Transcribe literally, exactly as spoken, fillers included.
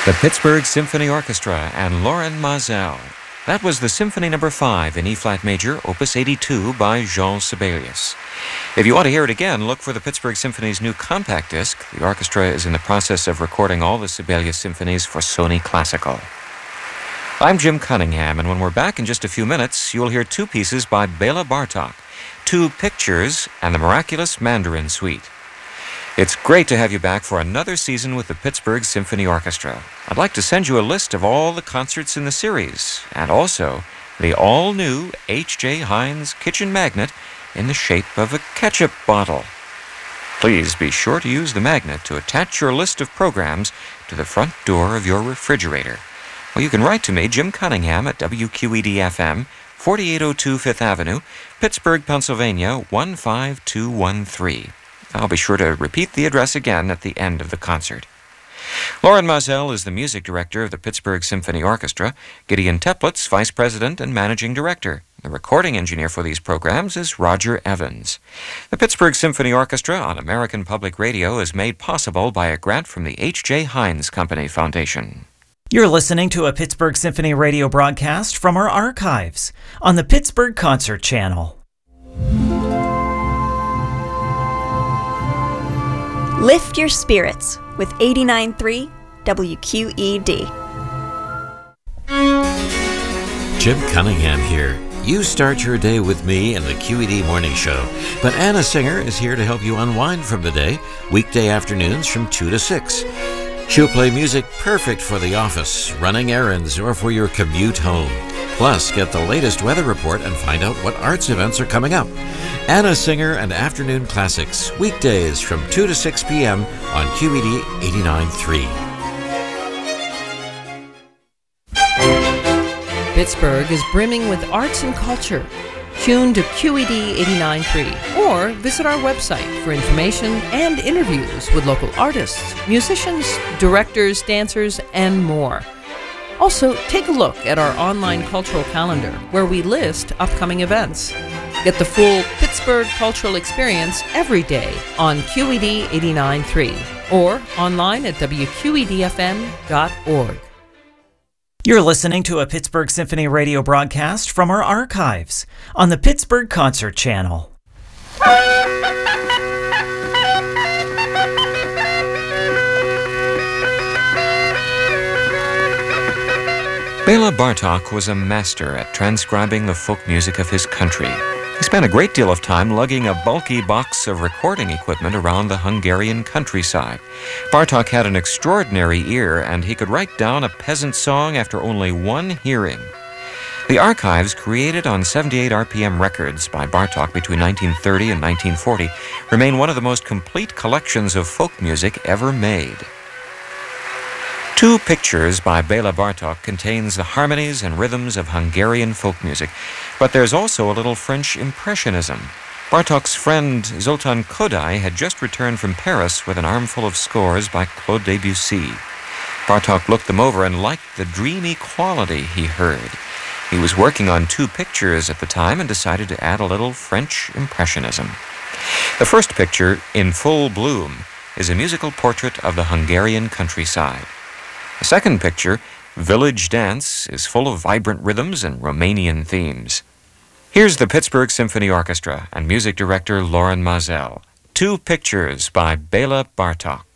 The Pittsburgh Symphony Orchestra and Loren Maazel. That was the Symphony Number five in E-flat major, Opus eighty-two by Jean Sibelius. If you want to hear it again, look for the Pittsburgh Symphony's new compact disc. The orchestra is in the process of recording all the Sibelius symphonies for Sony Classical. I'm Jim Cunningham, and when we're back in just a few minutes, you'll hear two pieces by Bela Bartok, Two Pictures and the Miraculous Mandarin Suite. It's great to have you back for another season with the Pittsburgh Symphony Orchestra. I'd like to send you a list of all the concerts in the series, and also the all-new H J Heinz kitchen magnet in the shape of a ketchup bottle. Please be sure to use the magnet to attach your list of programs to the front door of your refrigerator. Well, you can write to me, Jim Cunningham, at W Q E D F M, forty-eight oh two Fifth Avenue, Pittsburgh, Pennsylvania, one five two one three. I'll be sure to repeat the address again at the end of the concert. Loren Maazel is the music director of the Pittsburgh Symphony Orchestra. Gideon Teplitz, vice president and managing director. The recording engineer for these programs is Roger Evans. The Pittsburgh Symphony Orchestra on American Public Radio is made possible by a grant from the H J Heinz Company Foundation. You're listening to a Pittsburgh Symphony radio broadcast from our archives on the Pittsburgh Concert Channel. Lift your spirits with eighty-nine point three W Q E D. Jim Cunningham here. You start your day with me in the Q E D Morning Show, but Anna Singer is here to help you unwind from the day, weekday afternoons from two to six. She'll play music perfect for the office, running errands, or for your commute home. Plus, get the latest weather report and find out what arts events are coming up. Anna Singer and Afternoon Classics, weekdays from two to six p.m. on Q E D eighty-nine point three. Pittsburgh is brimming with arts and culture. Tune to Q E D eighty-nine point three or visit our website for information and interviews with local artists, musicians, directors, dancers, and more. Also, take a look at our online cultural calendar where we list upcoming events. Get the full Pittsburgh cultural experience every day on Q E D eighty-nine point three or online at W Q E D F M dot org. You're listening to a Pittsburgh Symphony radio broadcast from our archives on the Pittsburgh Concert Channel. Bela Bartok was a master at transcribing the folk music of his country. He spent a great deal of time lugging a bulky box of recording equipment around the Hungarian countryside. Bartok had an extraordinary ear, and he could write down a peasant song after only one hearing. The archives, created on seventy-eight R P M records by Bartok between nineteen thirty and nineteen forty, remain one of the most complete collections of folk music ever made. Two Pictures by Bela Bartok contains the harmonies and rhythms of Hungarian folk music, but there's also a little French impressionism. Bartok's friend Zoltan Kodály had just returned from Paris with an armful of scores by Claude Debussy. Bartok looked them over and liked the dreamy quality he heard. He was working on Two Pictures at the time and decided to add a little French impressionism. The first picture, In Full Bloom, is a musical portrait of the Hungarian countryside. The second picture, Village Dance, is full of vibrant rhythms and Romanian themes. Here's the Pittsburgh Symphony Orchestra and music director Loren Maazel. Two Pictures by Bela Bartok.